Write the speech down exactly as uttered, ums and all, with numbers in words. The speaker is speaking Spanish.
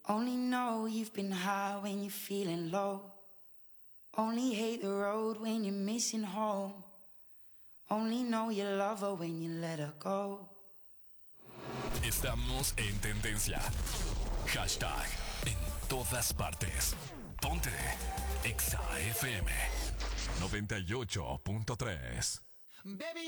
Only know you've been high when you're feeling low. Only hate the road when you're missing home. Only know you love her when you let her go. Estamos en tendencia. Hashtag en todas partes. Ponte Exa F M noventa y ocho punto tres. Baby,